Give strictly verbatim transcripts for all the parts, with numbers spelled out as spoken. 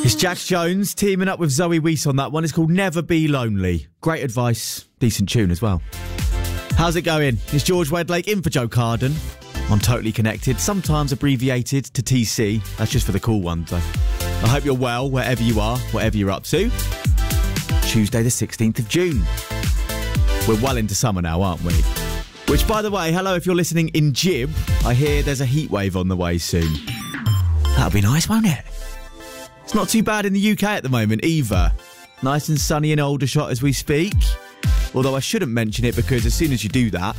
It's Jax Jones teaming up with Zoe Wees on that one. It's called Never Be Lonely. Great advice, decent tune as well. How's it going? It's George Wedlake in for Joe Carden on Totally Connected, sometimes abbreviated to T C. That's just for the cool ones, though. I hope you're well, wherever you are, whatever you're up to. Tuesday the sixteenth of June. We're well into summer now, aren't we? Which, by the way, hello if you're listening in Jib. I hear there's a heat wave on the way soon. That'll be nice, won't it? It's not too bad in the U K at the moment either. Nice and sunny in Aldershot as we speak. Although I shouldn't mention it because as soon as you do that,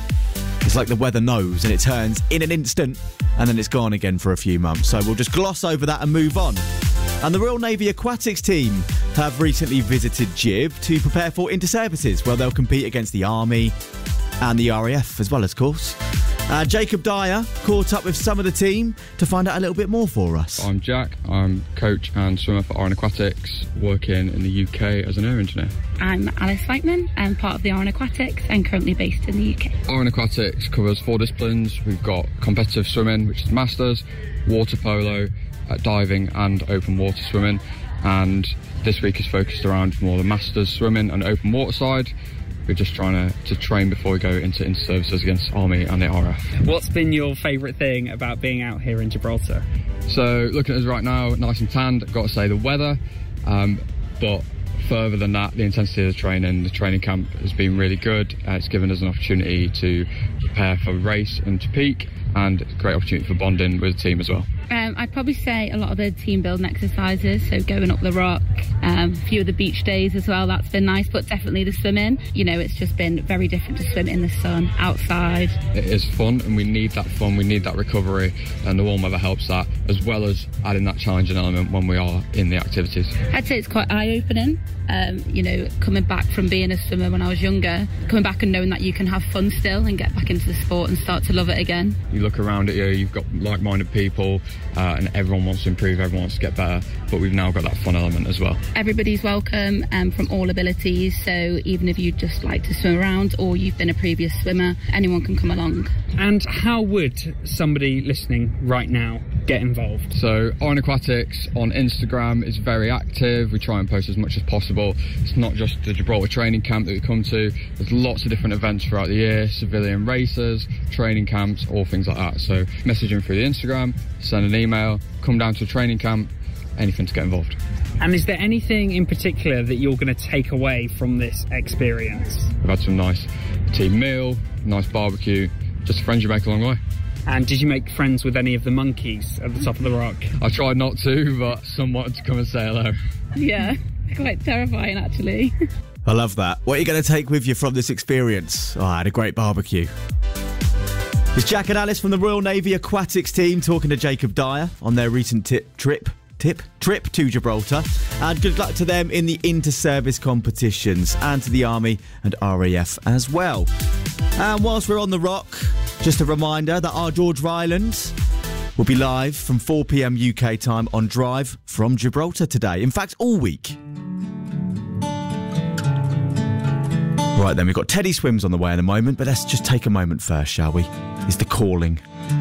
it's like the weather knows and it turns in an instant and then it's gone again for a few months. So we'll just gloss over that and move on. And the Royal Navy Aquatics team have recently visited Jib to prepare for inter-services where they'll compete against the Army and the R A F as well, of course. Uh, Jacob Dyer caught up with some of the team to find out a little bit more for us. I'm Jack. I'm coach and swimmer for Arran Aquatics, working in the U K as an air engineer. I'm Alice Whiteman. I'm part of the Arran Aquatics and currently based in the U K. Arran Aquatics covers four disciplines. We've got competitive swimming, which is masters, water polo, uh, diving and open water swimming. And this week is focused around more the masters swimming and open water side. We're just trying to, to train before we go into inter-services against Army and the R A F. What's been your favourite thing about being out here in Gibraltar? So, looking at us right now, nice and tanned, I've got to say the weather, um, but further than that, the intensity of the training, the training camp has been really good. Uh, it's given us an opportunity to prepare for race and to peak, and it's a great opportunity for bonding with the team as well. Um, I'd probably say a lot of the team building exercises, so going up the rock, um, a few of the beach days as well, that's been nice, but definitely the swimming. You know, it's just been very different to swim in the sun, outside. It is fun and we need that fun, we need that recovery, and the warm weather helps that, as well as adding that challenging element when we are in the activities. I'd say it's quite eye-opening, um, you know, coming back from being a swimmer when I was younger, coming back and knowing that you can have fun still and get back into the sport and start to love it again. You look around at you, you've got like-minded people, Uh, and everyone wants to improve, everyone wants to get better, but we've now got that fun element as well. Everybody's welcome um, from all abilities, so even if you just like to swim around or you've been a previous swimmer, anyone can come along. And how would somebody listening right now get involved? So Arran Aquatics on Instagram is very active. We try and post as much as possible. It's not just the Gibraltar training camp that we come to, there's lots of different events throughout the year, civilian races, training camps, all things like that. So messaging through the Instagram, send an email, come down to a training camp, anything to get involved. And is there anything in particular that you're going to take away from this experience? We've had some nice team meal, nice barbecue, just friends you make along the way. And did you make friends with any of the monkeys at the top of the rock? I tried not to, but some wanted to come and say hello. Yeah, quite terrifying actually. I love that. What are you going to take with you from this experience? Oh, I had a great barbecue. It's Jack and Alice from the Royal Navy Aquatics team talking to Jacob Dyer on their recent tip, trip tip trip to Gibraltar, and good luck to them in the inter-service competitions and to the Army and R A F as well. And whilst we're on the rock, just a reminder that our George Ryland will be live from four p.m. U K time on Drive from Gibraltar today. In fact, all week. Right then, we've got Teddy Swims on the way in a moment, but let's just take a moment first, shall we? It's The Calling